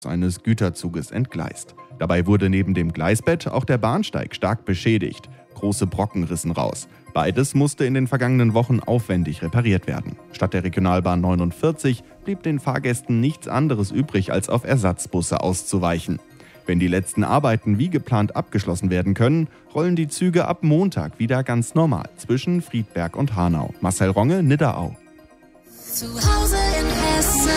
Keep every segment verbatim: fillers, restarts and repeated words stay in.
eines Güterzuges entgleist. Dabei wurde neben dem Gleisbett auch der Bahnsteig stark beschädigt. Große Brocken rissen raus. Beides musste in den vergangenen Wochen aufwendig repariert werden. Statt der Regionalbahn neunundvierzig blieb den Fahrgästen nichts anderes übrig, als auf Ersatzbusse auszuweichen. Wenn die letzten Arbeiten wie geplant abgeschlossen werden können, rollen die Züge ab Montag wieder ganz normal zwischen Friedberg und Hanau. Marcel Ronge, Nidderau. Zu Hause in Hessen.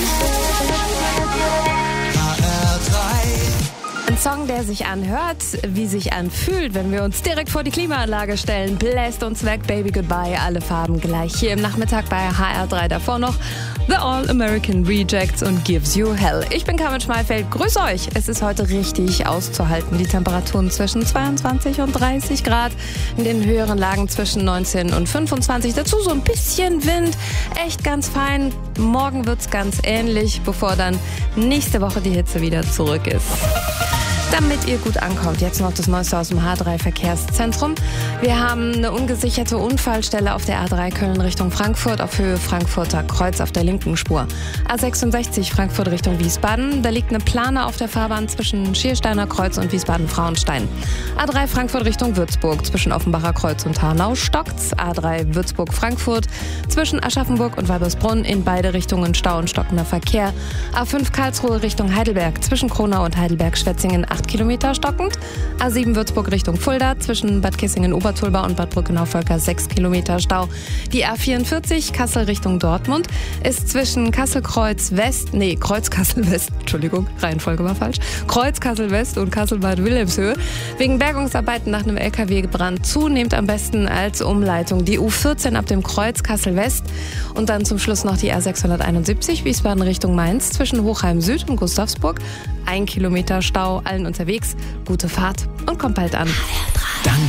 Ein Song, der sich anhört, wie sich anfühlt, wenn wir uns direkt vor die Klimaanlage stellen. Bläst uns weg, Baby Goodbye, alle Farben gleich. Hier im Nachmittag bei H R drei, davor noch The All American Rejects und Gives You Hell. Ich bin Carmen Schmalfeld, grüß euch. Es ist heute richtig auszuhalten. Die Temperaturen zwischen zweiundzwanzig und dreißig Grad, in den höheren Lagen zwischen neunzehn und fünfundzwanzig. Dazu so ein bisschen Wind, echt ganz fein. Morgen wird's ganz ähnlich, bevor dann nächste Woche die Hitze wieder zurück ist. Damit ihr gut ankommt, jetzt noch das Neueste aus dem H drei Verkehrszentrum. Wir haben eine ungesicherte Unfallstelle auf der A drei Köln Richtung Frankfurt auf Höhe Frankfurter Kreuz auf der linken Spur. A sechsundsechzig Frankfurt Richtung Wiesbaden, da liegt eine Plane auf der Fahrbahn zwischen Schiersteiner Kreuz und Wiesbaden-Frauenstein. A drei Frankfurt Richtung Würzburg, zwischen Offenbacher Kreuz und Hanau stockt's. A drei Würzburg-Frankfurt, zwischen Aschaffenburg und Weibersbrunn in beide Richtungen Stau und stockender Verkehr. A fünf Karlsruhe Richtung Heidelberg, zwischen Kronau und Heidelberg-Schwetzingen acht Kilometer stockend. A sieben Würzburg Richtung Fulda, zwischen Bad Kissingen-Obertulba und Bad Brückenau-Völker sechs Kilometer Stau. Die A vierundvierzig Kassel Richtung Dortmund ist zwischen Kassel-Kreuz-West, nee, Kreuz-Kassel-West, Entschuldigung, Reihenfolge war falsch, Kreuz-Kassel-West und Kassel-Bad Wilhelmshöhe wegen Bergungsarbeiten nach einem L K W-Brand zu. Nehmt am besten als Umleitung die U vierzehn ab dem Kreuz Kassel-West und dann zum Schluss noch die A sechshunderteinundsiebzig Wiesbaden Richtung Mainz zwischen Hochheim Süd und Gustavsburg. Ein Kilometer Stau, allen unterwegs. Gute Fahrt und kommt bald an.